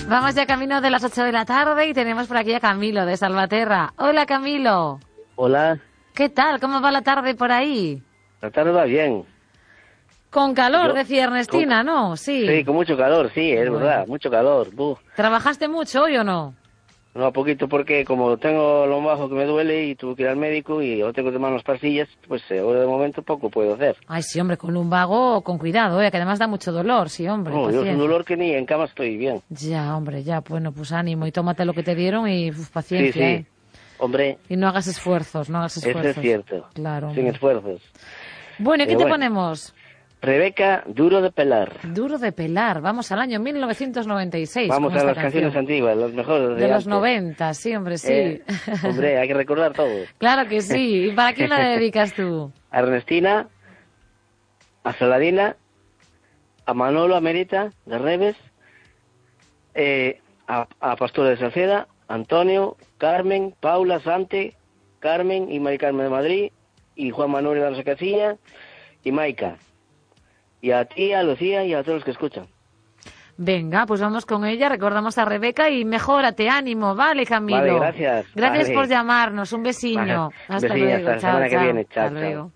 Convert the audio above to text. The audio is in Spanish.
Vamos ya camino de las 8 de la tarde y tenemos por aquí a Camilo de Salvaterra. Hola, Camilo. Hola. ¿Qué tal? ¿Cómo va la tarde por ahí? La tarde va bien. Con calor, decía Ernestina, ¿no? Sí. Sí, con mucho calor, sí, es verdad, mucho calor. ¿Trabajaste mucho hoy o no? No, poquito porque como tengo lo bajo que me duele y tuve que ir al médico y yo tengo que tomar unas pastillas, pues ahora de momento poco puedo hacer. Ay, sí, hombre, con lumbago, con cuidado, que además da mucho dolor, sí, hombre. No, yo es un dolor que ni en cama estoy bien. Ya, hombre, ya, bueno, pues ánimo y tómate lo que te dieron y paciencia, Sí, sí, hombre. Y no hagas esfuerzos, no hagas esfuerzos. Eso es cierto, claro, sin esfuerzos. Bueno, ¿y qué te ponemos? Rebeca, Duro de pelar. Duro de pelar, vamos al año 1996. Vamos a las canciones antiguas, las mejores de los 90, sí, hombre, sí. Hombre, hay que recordar todo. Claro que sí. ¿Y para quién la dedicas tú? A Ernestina, a Saladina, a Manolo Amérita de Reves, a Pastora de Salceda, Antonio, Carmen, Paula, Sante, Carmen y Mari Carmen de Madrid, y Juan Manuel de la Casilla, y Maica. Y a ti, a Lucía y a todos los que escuchan. Venga, pues vamos con ella, recordamos a Rebeca y mejórate, ánimo, ¿vale, Camilo? Vale, gracias. Gracias vale. por llamarnos, un besiño. Hasta luego. Hasta la semana que viene. Chao, Hasta luego.